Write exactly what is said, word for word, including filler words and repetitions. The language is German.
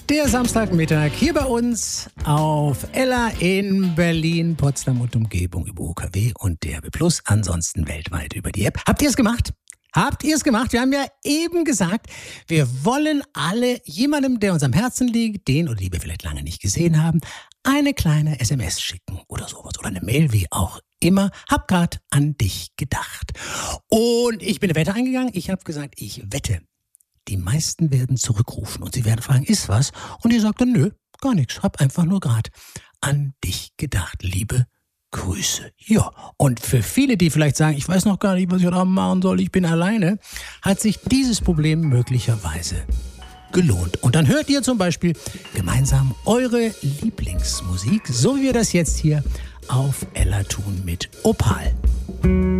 Der Samstagmittag hier bei uns auf Ella in Berlin, Potsdam und Umgebung über U K W und D A B plus, ansonsten weltweit über die App. Habt ihr es gemacht? Habt ihr es gemacht? Wir haben ja eben gesagt, wir wollen alle jemandem, der uns am Herzen liegt, den oder die wir vielleicht lange nicht gesehen haben, eine kleine S M S schicken oder sowas oder eine Mail, wie auch immer. Hab grad an dich gedacht. Und ich bin eine Wette eingegangen. Ich habe gesagt, ich wette, die meisten werden zurückrufen und sie werden fragen, ist was? Und ihr sagt dann, nö, gar nichts. Hab einfach nur grad an dich gedacht. Liebe Grüße. Ja, und für viele, die vielleicht sagen, ich weiß noch gar nicht, was ich heute Abend machen soll, ich bin alleine, hat sich dieses Problem möglicherweise gelohnt. Und dann hört ihr zum Beispiel gemeinsam eure Lieblingsmusik, so wie wir das jetzt hier auf Ella tun mit Opal.